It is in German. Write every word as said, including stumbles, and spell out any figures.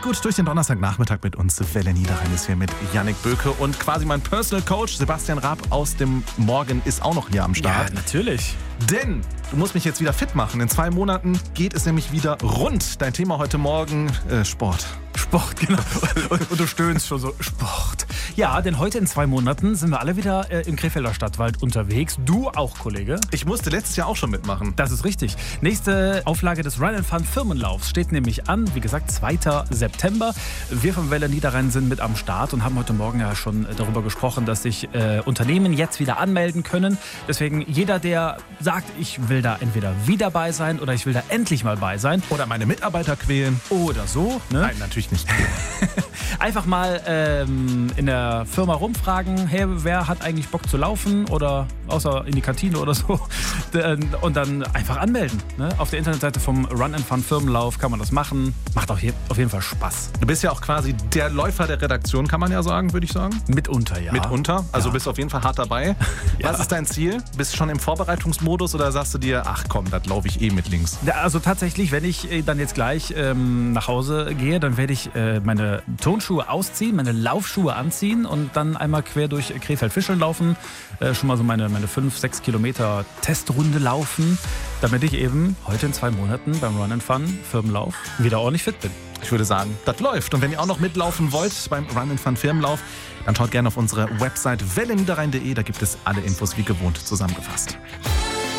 Kommt gut durch den Donnerstagnachmittag mit uns. Welle Niederrhein ist hier mit Yannick Böke und quasi mein Personal Coach Sebastian Raab aus dem Morgen ist auch noch hier am Start. Ja, natürlich. Denn du musst mich jetzt wieder fit machen. In zwei Monaten geht es nämlich wieder rund. Dein Thema heute Morgen, äh, Sport. Sport, genau. Und, und du stöhnst schon so, Sport. Ja, denn heute in zwei Monaten sind wir alle wieder äh, im Krefelder Stadtwald unterwegs. Du auch, Kollege. Ich musste letztes Jahr auch schon mitmachen. Das ist richtig. Nächste Auflage des Run and Fun Firmenlaufs steht nämlich an. Wie gesagt, zweiter September. Wir vom Welle Niederrhein sind mit am Start und haben heute Morgen ja schon darüber gesprochen, dass sich äh, Unternehmen jetzt wieder anmelden können. Deswegen jeder, der sagt, ich will da entweder wieder bei sein oder ich will da endlich mal bei sein. Oder meine Mitarbeiter quälen. Oder so. Ne? Nein, natürlich nicht. Einfach mal ähm, in der Firma rumfragen, hey, wer hat eigentlich Bock zu laufen oder außer in die Kantine oder so und dann einfach anmelden. Ne? Auf der Internetseite vom Run and Fun Firmenlauf kann man das machen. Macht auch hier auf jeden Fall Spaß. Du bist ja auch quasi der Läufer der Redaktion, kann man ja sagen, würde ich sagen. Mitunter, ja. Mitunter, also ja. bist auf jeden Fall hart dabei. Ja. Was ist dein Ziel? Bist du schon im Vorbereitungsmodus oder sagst du dir, ach komm, das laufe ich eh mit links? Ja, also tatsächlich, wenn ich dann jetzt gleich ähm, nach Hause gehe, dann werde ich äh, meine Turnschuhe ausziehen, meine Laufschuhe anziehen und dann einmal quer durch Krefeld-Fischeln laufen, äh, schon mal so meine, meine fünf, sechs Kilometer Testrunde laufen, damit ich eben heute in zwei Monaten beim Run and Fun Firmenlauf wieder ordentlich fit bin. Ich würde sagen, das läuft. Und wenn ihr auch noch mitlaufen wollt beim Run and Fun Firmenlauf, dann schaut gerne auf unsere Website welle niederrhein punkt de, da gibt es alle Infos wie gewohnt zusammengefasst.